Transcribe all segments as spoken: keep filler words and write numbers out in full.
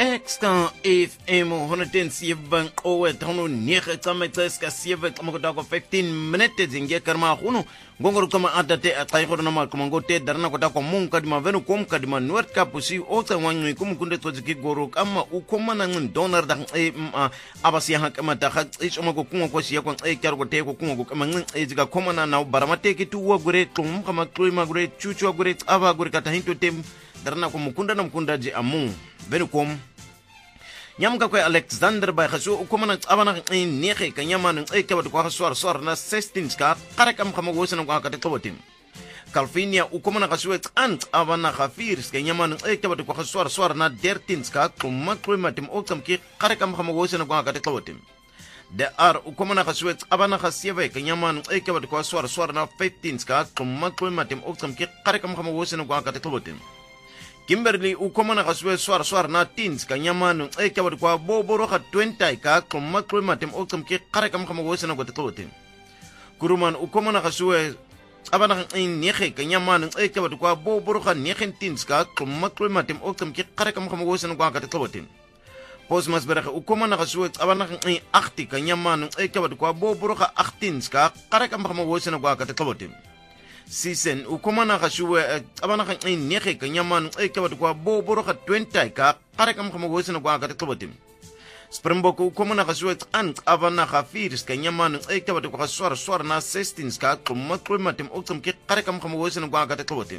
Extra F M honderdzeven qowe tono nege tsametse ka seven tsamokoda ko fifteen minutes zinge karma khuno ngongoro kama adate atay ko na mal kuma ngote darna ko ta ko mun kadima venu kom kadima nuert ka pusi o tsa wanyu kum kunde to ziki goro kama u koma na ngin donor da e abasi ha kama ta kha e choma ko kungo ko siya ko e kyar ko te ko kungo ko kama ngin e zika koma na na baramate ki tu wa gure tum kama klima gure chuchu gure aba gure kata hinto tem darna ko mukunda na mukunda je amun venu kom nyamka ko Alexander bay khaso ko man abana nexe ka nyamanu ay kabad ko khaswar swar na sixteen ka qarakam khama wosana ko akate tobotim Calvinia u ko man khaso ant abana khafir ka nyamanu ay kabad ko khaswar swar na thirteen ka kuma ko matim okam ki qarakam khama wosana ko akate tobotim de ar u ko man khaso abana khasive ka nyamanu ay kabad ko swar swar na fifteen ka kuma ko matim okam ki qarakam khama wosana ko akate tobotim Kimberly u komana kaswe swar swar na teens ka nyamanu e kabad kwa boboro ka twenty ka kuma kwe matem okam ki qara kam khama wosana ko tatote Kuruman u komana kaswe abana in nexe ka nyamanu e kabad kwa boboro ka nexen teens ka kuma kwe matem okam ki qara kam khama wosana ko tatote Posmas beraka u komana kaswe abana in eight ka nyamanu e kabad kwa boboro ka eighteen ka qara kam khama wosana ko tatote Season u komana kashuwe abana kan in nexe ka nyaman e kabad kwa boboro ka twenty ka qara kam khama wosana kwa ka tobotim Springbok u komana kashuwe ant abana ka firs ka nyaman e kabad kwa swar swar na sixteen ka kuma matim okam ki qara kam khama wosana kwa ka tobotim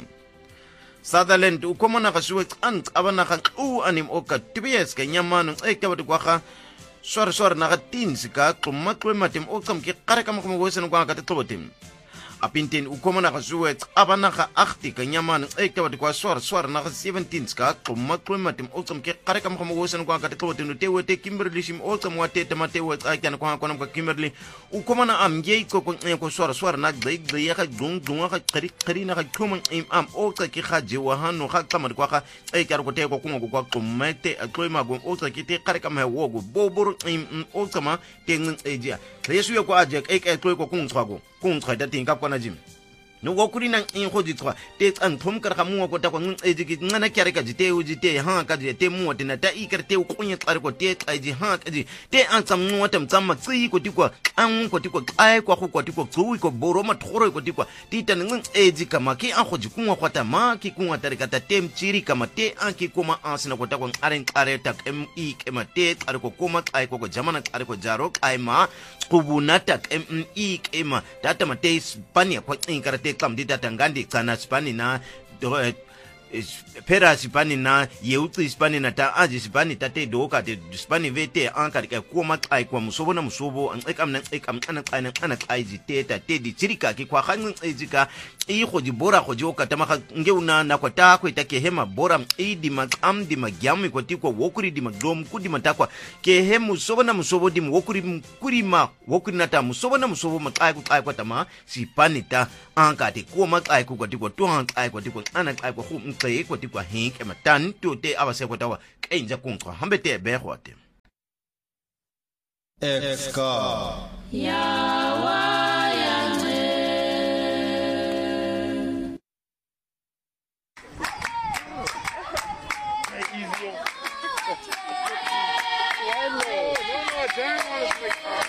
Sutherland u komana kashuwe ant abana ka u anim oka tbs ka nyaman e kabad kwa ka swar swar na ka teens ka kuma matim okam ki qara kam khama wosana kwa ka tobotim Apintin u komana kasuet abana ka eight ka nyaman e kabad kwa swar swar na seventeen ka kuma matim okam ke qara kam khama wosan kwa ka tobotin te wote Kimberly sim okam wate tamate wot ay kan kwa kwa ka Kimberly u komana am gei ko ko ko swar swar na gei gei ka dung dung ka qari qari na ka kuma im am okta ki khaje wa hanu ka kamad kwa ka e kar ko te ko kuma kwa kumete atloi magum okta ki te qara kam ha wogo bobor im okama te ngin eja yesu ko aje e ka atloi ko kun tswago kun tsada tin ka kwana jim no wokuri nang in khodi tswa te tsan thom kar khamu ko ta ko ngi ejiki ngana kyare ka jite u jite ha ka jite mu tina ta ikar te ku kunya tsar ko te ai ji ha ka ji te an tsam mu tam tsam ma tsi ko tikwa an ko tikwa ai ko ko tikwa tsu ko boro ma thoro ko tikwa ti tan ngi ejika ma ki an khoji kunwa khota ma ki kunwa tar ka ta tem chiri kama te an ki kuma an sina ko ta ko aren kare ta em i ke ma te tsar ko kuma ai ko ko jamana tsar ko jaro ai ma kubunata em i ke ma data ma te spania ko in kar te kam dita tangandi kana spani na pera spani na yeutsi spani na ta aji spani ta te doka te spani vete an ka ka kuma kai kwa musobo na musobo an ekam na ekam ana kana ana kai ji te ta te di chirika ki kwa khanin ejika i khoji bora khoji ka ta maka ngeuna na kwa ta ko ta ke hema bora i di ma am di ma gyam ko ti ko wokuri di ma dom ku di ma ta kwa ke he musobo na musobo di wokuri kuri ma wokuri na ta musobo na musobo ma kai ko kai ko ta ma spani ta an ka te kuma kai ko ko ti ko to an kai ko ti ko ana kai ko khum kai ko ti ko hin ke matan to te abase ko tawa kai nja kunko hambe te be khote Eska Yawa Yahweh Easy. One more. No more. Turn on the